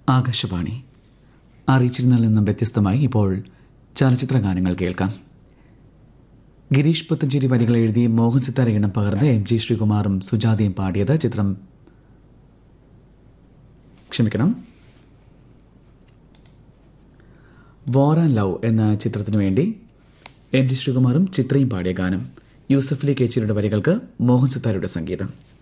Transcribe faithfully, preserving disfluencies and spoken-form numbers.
ആകാശവാണി. അറിയിച്ചിരുന്നതിൽ നിന്നും വ്യത്യസ്തമായി ഇപ്പോൾ ചലച്ചിത്ര ഗാനങ്ങൾ കേൾക്കാം. ഗിരീഷ് പുത്തഞ്ചേരി വരികൾ എഴുതി മോഹൻ സിത്താര ഇണം പകർന്ന് എം ജി ശ്രീകുമാറും സുജാതയും പാടിയത് ചിത്രം ക്ഷമിക്കണം വാർ ആൻഡ് ലവ് എന്ന ചിത്രത്തിനു വേണ്ടി എം ജി ശ്രീകുമാറും ചിത്രയും പാടിയ ഗാനം. യൂസഫ് അലി കേച്ചിയുടെ വരികൾക്ക് മോഹൻ സിത്താരയുടെ സംഗീതം.